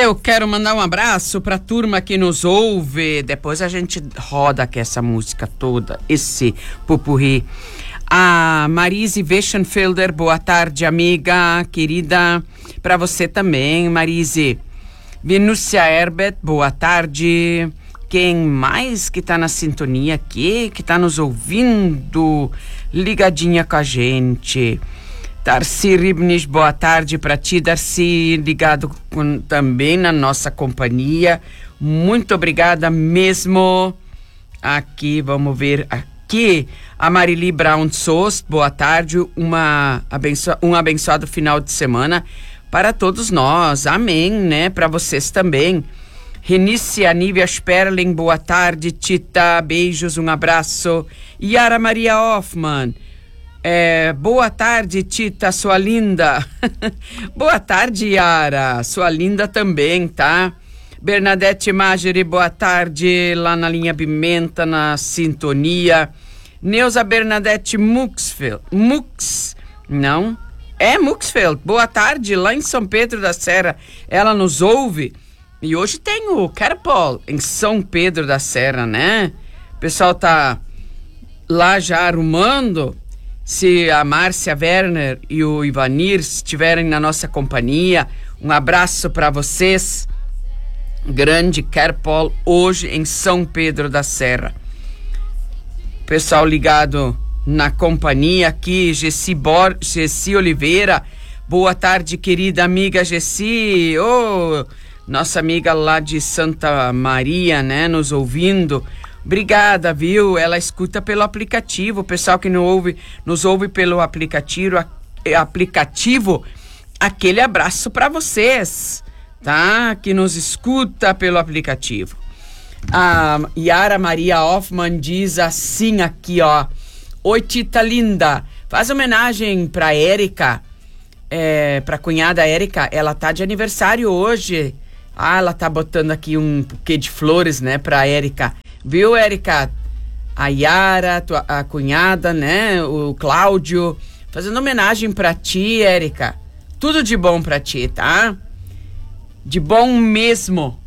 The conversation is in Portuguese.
Eu quero mandar um abraço pra turma que nos ouve. Depois a gente roda aqui essa música toda, esse pupurri. A Marise Weschenfelder, boa tarde, amiga, querida. Pra você também, Marise. Vinúcia Herbert, boa tarde. Quem mais que tá na sintonia aqui, que tá nos ouvindo, ligadinha com a gente? Darcy Ribnis, boa tarde para ti, Darcy, ligado também na nossa companhia. Muito obrigada mesmo. Aqui, vamos ver aqui. A Marili Brown Sost, boa tarde. Um abençoado final de semana para todos nós. Amém, né? Para vocês também. Renícia Nívia Sperling, boa tarde, Tita. Beijos, um abraço. Yara Maria Hoffman. Boa tarde, Tita, sua linda. Boa tarde, Yara, sua linda também, tá? Bernadette Mageri, boa tarde, lá na linha Pimenta, na sintonia. Neuza Bernadette Muxfeld, Muxfeld, boa tarde, lá em São Pedro da Serra, ela nos ouve. E hoje tem o Carpol em São Pedro da Serra, né? O pessoal tá lá já arrumando. Se a Márcia Werner e o Ivanir estiverem na nossa companhia, um abraço para vocês. Grande Carpol hoje em São Pedro da Serra. Pessoal ligado na companhia aqui, Gessi Oliveira. Boa tarde, querida amiga Gessi. Nossa amiga lá de Santa Maria, né, nos ouvindo. Obrigada, viu? Ela escuta pelo aplicativo. O pessoal que nos ouve pelo aplicativo, aquele abraço para vocês, tá? Que nos escuta pelo aplicativo. A Yara Maria Hoffman diz assim aqui, ó. Oi, Tita linda. Faz homenagem pra Érica, pra cunhada Érica. Ela tá de aniversário hoje. Ela tá botando aqui um buquê de flores, né, pra Érica. Viu, Érica? A Yara, a cunhada, né? O Cláudio, fazendo homenagem pra ti, Érica. Tudo de bom pra ti, tá? De bom mesmo.